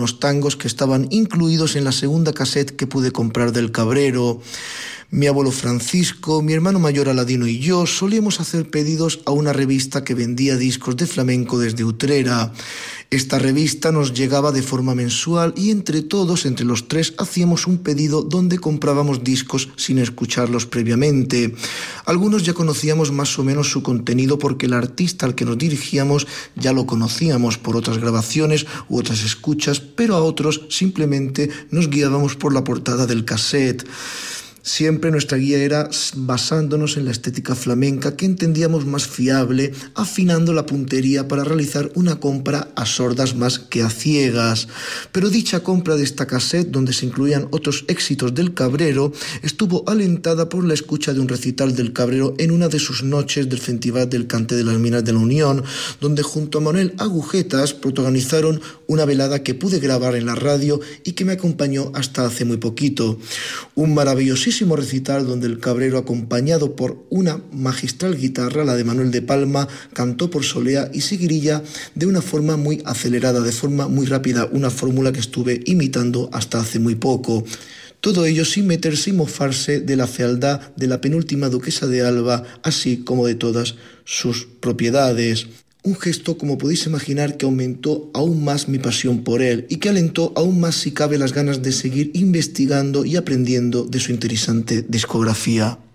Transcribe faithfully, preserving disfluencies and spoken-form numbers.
unos tangos que estaban incluidos en la segunda cassette que pude comprar del Cabrero. Mi abuelo Francisco, mi hermano mayor Aladino y yo solíamos hacer pedidos a una revista que vendía discos de flamenco desde Utrera. Esta revista nos llegaba de forma mensual y entre todos, entre los tres, hacíamos un pedido donde comprábamos discos sin escucharlos previamente. Algunos ya conocíamos más o menos su contenido porque el artista al que nos dirigíamos ya lo conocíamos por otras grabaciones u otras escuchas, pero a otros simplemente nos guiábamos por la portada del cassette. Siempre nuestra guía era basándonos en la estética flamenca que entendíamos más fiable, afinando la puntería para realizar una compra a sordas más que a ciegas. Pero dicha compra de esta cassette, donde se incluían otros éxitos del Cabrero, estuvo alentada por la escucha de un recital del Cabrero en una de sus noches del Festival del Cante de las Minas de la Unión, donde junto a Manuel Agujetas protagonizaron una velada que pude grabar en la radio y que me acompañó hasta hace muy poquito. Un maravilloso recital donde el Cabrero, acompañado por una magistral guitarra, la de Manuel de Palma, cantó por solea y seguirilla de una forma muy acelerada, de forma muy rápida, una fórmula que estuve imitando hasta hace muy poco. Todo ello sin meterse y mofarse de la fealdad de la penúltima duquesa de Alba, así como de todas sus propiedades. Un gesto, como podéis imaginar, que aumentó aún más mi pasión por él y que alentó aún más, si cabe, las ganas de seguir investigando y aprendiendo de su interesante discografía.